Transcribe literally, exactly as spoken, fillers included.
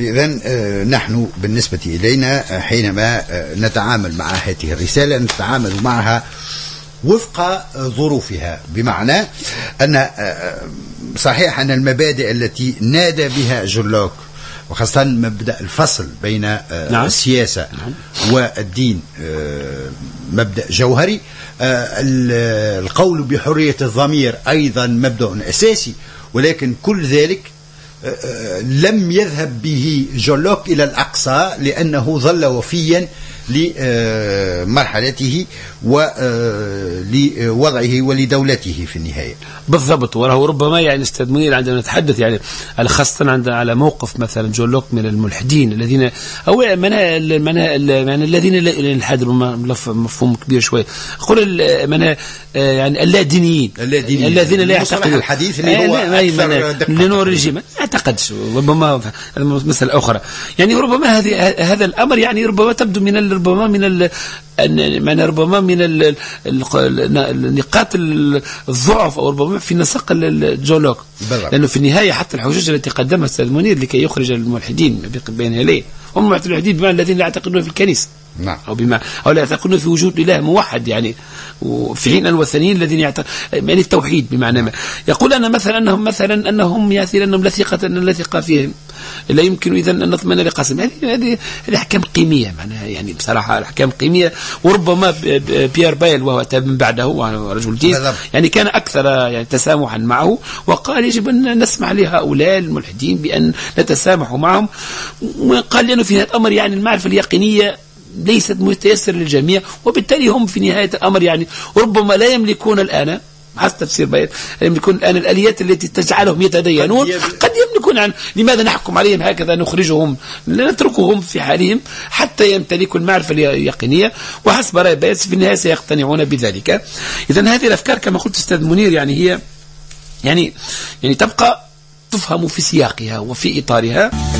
إذن نحن بالنسبة إلينا حينما نتعامل مع هذه الرسالة نتعامل معها وفق ظروفها، بمعنى أن صحيح أن المبادئ التي نادى بها جون لوك وخاصة مبدأ الفصل بين نعم. السياسة نعم. والدين مبدأ جوهري، القول بحرية الضمير أيضا مبدأ أساسي، ولكن كل ذلك لم يذهب به جون لوك إلى الأقصى لأنه ظل وفيا لمرحلته ولوضعه ولدولته في النهاية. بالضبط. وله ربما يعني استاذ منير عندما نتحدث يعني على خاصة عندنا على موقف مثلا جون لوك من الملحدين الذين أو من من الذين الإلحاد مفهوم كبير شوي، أقول من يعني اللادينيين الذين لا يعتقدون الحديث اللي هو لنور الرجيم يعتقدش، ربما مسألة أخرى يعني ربما هذه هذا الأمر يعني ربما تبدو من ربما من من ربما من نقاط الضعف أو ربما في نسق جون لوك، لأنه في النهاية حتى الحجج التي قدمها الأستاذ منير لكي يخرج الملحدين بين يديه هم الملحدين بمعنى الذين لا يعتقدون في الكنيسة نعم. أو بما أو لا يعتقدون في وجود إله موحد يعني، وفي حين الوثنيين الذين يعتقدون يعني التوحيد بمعنى ما يقول أنا مثلا أنهم مثلا أنهم يأثير أنهم لا ثقة أن لا ثقة فيهم لا يمكن إذن أن نضمن لقسم. هذه هذه الأحكام قيمية معناها يعني بصراحة الأحكام قيمية، وربما بيير بايل وهو من بعده ورجل دين يعني كان أكثر يعني تسامحا معه، وقال يجب أن نسمع لهؤلاء الملحدين بأن نتسامح معهم، وقال لأنه في هذا الأمر يعني المعرفة اليقينية ليست متيسر للجميع، وبالتالي هم في نهاية الأمر يعني ربما لا يملكون الآن حسب تفسير باير يملكون الآن الآليات التي تجعلهم يتدينون، قد يملكون عن لماذا نحكم عليهم هكذا نخرجهم نتركهم في حالهم حتى يمتلكوا المعرفة اليقينية، وحسب رأي باير في النهاية سيقتنعون بذلك. إذن هذه الأفكار كما قلت أستاذ منير يعني هي يعني يعني تبقى تفهم في سياقها وفي إطارها.